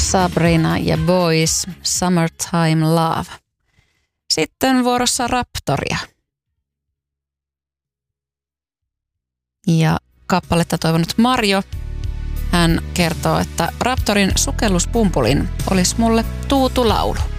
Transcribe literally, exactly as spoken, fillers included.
Sabrina ja Boys, Summertime Love. Sitten vuorossa Raptoria. Ja kappaletta toivonut Marjo. Hän kertoo, että Raptorin sukelluspumpulin olisi mulle tuutulaulu.